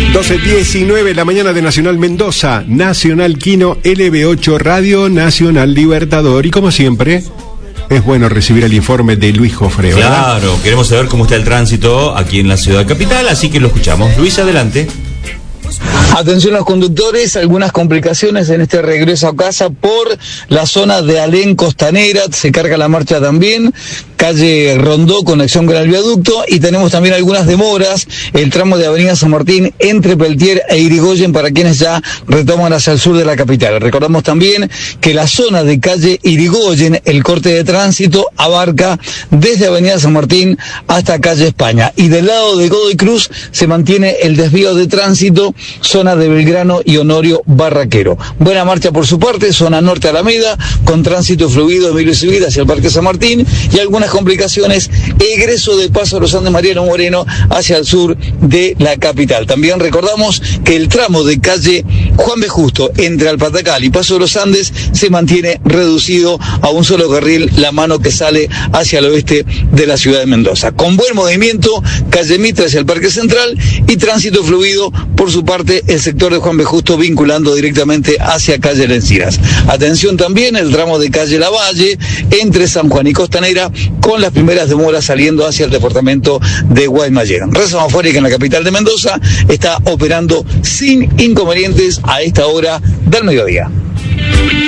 12:19 la mañana de Nacional Mendoza, Nacional Quino, LB8 Radio Nacional Libertador. Y como siempre, es bueno recibir el informe de Luis Jofre, ¿verdad? Claro, queremos saber cómo está el tránsito aquí en la ciudad capital, así que lo escuchamos. Luis, adelante. Atención a los conductores, algunas complicaciones en este regreso a casa por la zona de Alén Costanera, se carga la marcha también, calle Rondó, conexión con el viaducto, y tenemos también algunas demoras, el tramo de Avenida San Martín entre Peltier e Irigoyen para quienes ya retoman hacia el sur de la capital. Recordamos también que la zona de calle Irigoyen, el corte de tránsito abarca desde Avenida San Martín hasta calle España, y del lado de Godoy Cruz se mantiene el desvío de tránsito, zona de Belgrano y Honorio Barraquero. Buena marcha por su parte, zona norte Alameda, con tránsito fluido Emilio Civil hacia el Parque San Martín, y algunas complicaciones, egreso de Paso Los Andes Mariano Moreno hacia el sur de la capital. También recordamos que el tramo de calle Juan B. Justo entre Alpatacal y Paso de los Andes se mantiene reducido a un solo carril, la mano que sale hacia el oeste de la ciudad de Mendoza. Con buen movimiento, calle Mitre hacia el Parque Central y tránsito fluido por su parte el sector de Juan B. Justo vinculando directamente hacia calle Lencinas. Atención también el tramo de calle Lavalle entre San Juan y Costanera, con las primeras demoras saliendo hacia el departamento de Guaymallén. Red semafórica en la capital de Mendoza está operando sin inconvenientes a esta hora del mediodía.